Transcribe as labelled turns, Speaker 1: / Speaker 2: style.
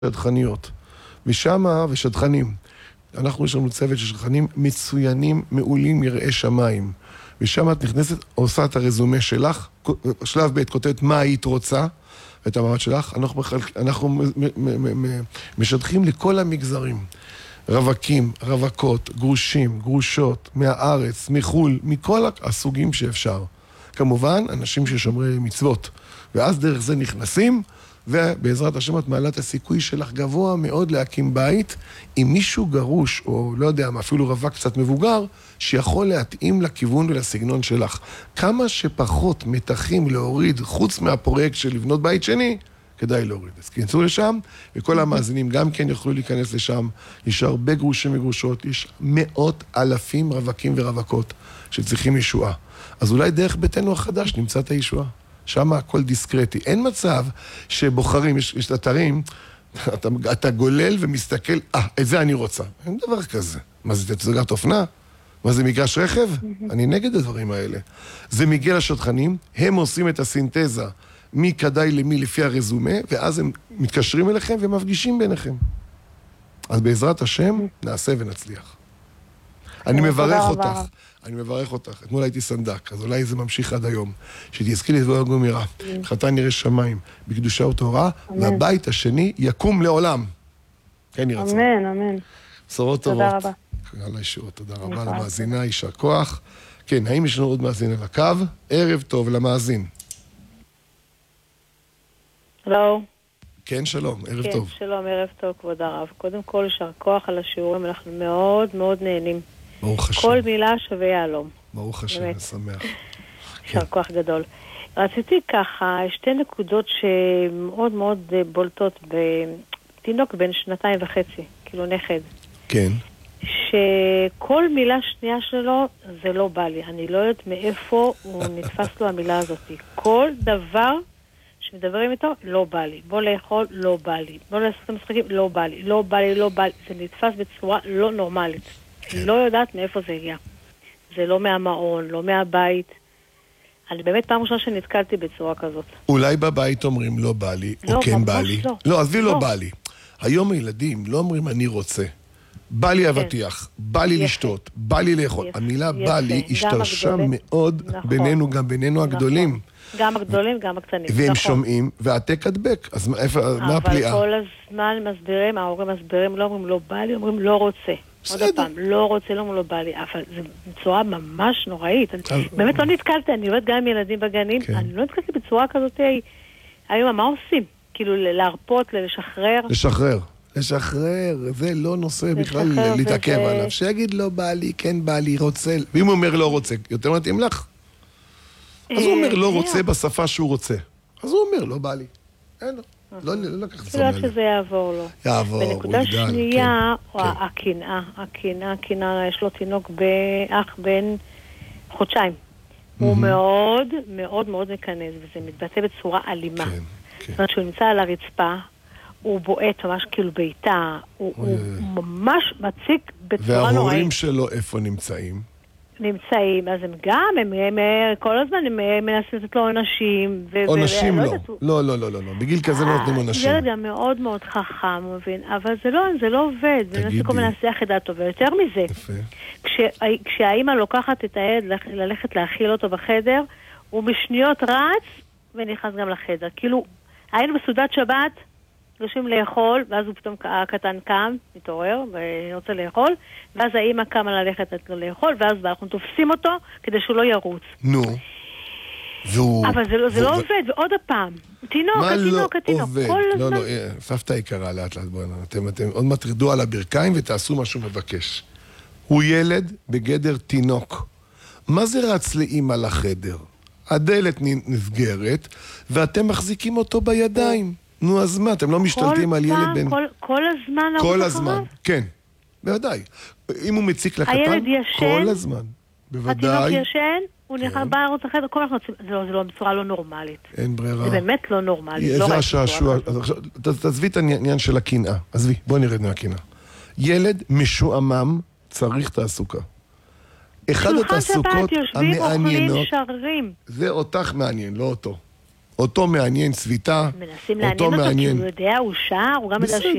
Speaker 1: שדכניות. ושדכנים. אנחנו יש לנו צוות של שדכנים מצוינים, מעולים, יראי שמיים. ושם את נכנסת, עושה את הרזומה שלך, שלב ב' כותבת מה היית רוצה, ואת המעמד שלך. אנחנו משדכים לכל המגזרים. רווקים, רווקות, גרושים, גרושות, מהארץ, מחול, מכל הסוגים שאפשר. כמובן, אנשים ששומרי מצוות. ואז דרך זה נכנסים, ובעזרת השם את מעלה את הסיכוי שלך גבוה מאוד להקים בית עם מישהו גרוש, או לא יודע, אפילו רווק קצת מבוגר, שיכול להתאים לכיוון ולסגנון שלך. כמה שפחות מתחים להוריד, חוץ מהפרויקט של לבנות בית שני, כדאי להוריד. אז כנסו לשם, וכל המאזינים גם כן יוכלו להיכנס לשם. יש הרבה גרושים וגרושות, יש מאות אלפים רווקים ורווקות שצריכים ישועה. אז אולי דרך ביתנו החדש נמצא את הישועה. שם הכל דיסקרטי. אין מצב שבוחרים, יש אתרים, אתה גולל ומסתכל, את זה אני רוצה. אין דבר כזה. מה זה, תצוגת אופנה? מה זה, מגרש רכב? אני נגד הדברים האלה. זה מגיע לשדכנים, הם עושים את הסינתזה מי כדאי למי לפי הרזומה, ואז הם מתקשרים אליכם ומפגישים ביניכם. אז בעזרת השם נעשה ונצליח. אני מברך אותך. אני מברך אותך. אתמול הייתי סנדק, אז אולי זה ממשיך עד היום. שתזכי לדבר גמירה. חתן ירא שמיים, בקדושה וטהרה, והבית השני יקום לעולם. כן יראה צהר.
Speaker 2: אמן, אמן.
Speaker 1: בשורות טובות.
Speaker 2: תודה רבה.
Speaker 1: יאללה ישועות, תודה רבה למאזינה, יישר כוח. כן, האם יש לנו עוד מאזין על הקו? ערב טוב למאזין.
Speaker 2: הלו.
Speaker 1: כן, שלום, ערב
Speaker 2: כן,
Speaker 1: טוב.
Speaker 2: כן, שלום, ערב טוב, כבוד הרב. קודם כל, יישר כוח על השיעורים, אנחנו מאוד מאוד נהנים.
Speaker 1: ברוך השם.
Speaker 2: כל מילה שווה יהלום.
Speaker 1: ברוך השם, אני שמח.
Speaker 2: יישר כוח גדול. רציתי ככה, שתי נקודות שמאוד מאוד בולטות בתינוק בן 2.5, כאילו נכד.
Speaker 1: כן.
Speaker 2: שכל מילה שנייה שלו זה לא בא לי. אני לא יודעת מאיפה הוא נתפס לו המילה הזאת. כל דבר שמדברים איתו, לא בא לי. בוא לאכול, לא בא לי. בוא לעשות משחקים, לא בא לי. לא בא לי, לא בא לי. זה נתפס בצורה לא נורמלית. אני לא יודעת מאיפה זה הגיע. זה לא מהמעון, לא מהבית. אני באמת פעם ראשונה שנתקלתי בצורה כזאת.
Speaker 1: אולי בבית אומרים לא בא לי,
Speaker 2: לא,
Speaker 1: או כן בא
Speaker 2: ממש
Speaker 1: לי.
Speaker 2: לא.
Speaker 1: לא, עזבי לא בא לי. היום הילדים לא אומרים אני רוצה. בא לי אבטיח, בא לי לשתות, בא לי לאכול. המילה בא לי השתרשה מאוד בינינו, גם בינינו הגדולים.
Speaker 2: גם הגדולים, גם הקטנים.
Speaker 1: והם שומעים, והעתק הדבק. אז מה הפליאה?
Speaker 2: אבל כל הזמן מסבירים, ההורים מסבירים, לא אומרים לא בא לי, אומרים לא רוצה. עוד פעם, לא רוצה, לא אומרים לא בא לי. אבל זה בצורה ממש נוראית. באמת לא נתקלתי, אני עובדת גם עם ילדים בגנים, אני לא נתקלתי בצורה כזאת. היום, מה עושים? כאילו להרפות, לשחרר?
Speaker 1: לשחרר, זה לא נושא בכלל להתעכב עליו. שיגיד לא בא לי, כן בא לי, רוצה. ואם הוא אומר לא רוצה, יותר מתאים לך? אז הוא אומר לא רוצה בשפה שהוא רוצה. אז הוא אומר לא בא לי. אין לו. לא לקח את זה
Speaker 2: כאילו שזה יעבור לו.
Speaker 1: יעבור, הוא יגדל.
Speaker 2: בנקודה שנייה, הקנאה, יש לו תינוק אח בן חודשיים. הוא מאוד מאוד מאוד מקנז, וזה מתבטא בצורה אלימה. זאת אומרת שהוא נמצא על הרצפה, הוא בועט ממש כאילו ביתה, הוא ממש מציק בצורה נוראית.
Speaker 1: וההורים שלו איפה נמצאים?
Speaker 2: נמצאים, אז הם גם, הם כל הזמן הם מנסים לתת לו עונשים.
Speaker 1: עונשים לא. לא, לא, לא, לא. בגיל כזה לא נותנים עונשים.
Speaker 2: ילד גם מאוד מאוד חכם, הוא מבין, אבל זה לא עובד. זה מנסים כל מיני להסיח את דעתו, ויותר מזה. כשהאימא לוקחת את הילד ללכת להאכיל אותו בחדר, הוא בשניות רץ ונכנס גם לחדר. כאילו, היינו בסעודת שבת, יושבים לאכול, ואז הוא פתאום הקטן קם, מתעורר, ורוצה לאכול, ואז האמא קמה ללכת לאכול, ואז אנחנו תופסים אותו כדי שהוא לא ירוץ.
Speaker 1: נו.
Speaker 2: אבל זה לא עובד, ועוד הפעם. תינוק.
Speaker 1: מה לא עובד? לא, סבתא יקרה לאט לאט, בואו, אתם עוד מעט תרדו על הברכיים ותעשו מה שהוא מבקש. הוא ילד בגדר תינוק. מה זה רץ לאמא לחדר? הדלת נסגרת, ואתם מחזיקים אותו בידיים. נו, אז מה? אתם לא משתלטים על ילד בן...
Speaker 2: כל הזמן?
Speaker 1: כל הזמן, כן. בוודאי. אם הוא מציק לקטן,
Speaker 2: הילד ישן,
Speaker 1: כל הזמן. בוודאי.
Speaker 2: התינוק ישן, הוא נכנס בערוץ אחר, כל הזמן, זה לא בצורה לא נורמלית.
Speaker 1: אין ברירה.
Speaker 2: זה באמת לא נורמלי.
Speaker 1: זה השעשוע. תעזבי את העניין של הקנאה. עזבי, בוא נרד מהקנאה. ילד משועמם צריך תעסוקה. אחד התעסוקות המעניינות... זה אותך מעניין, לא אותו. אותו מעניין צביתה,
Speaker 2: מנסים לעניין אותו, כי הוא יודע, הוא שר, הוא גם יודע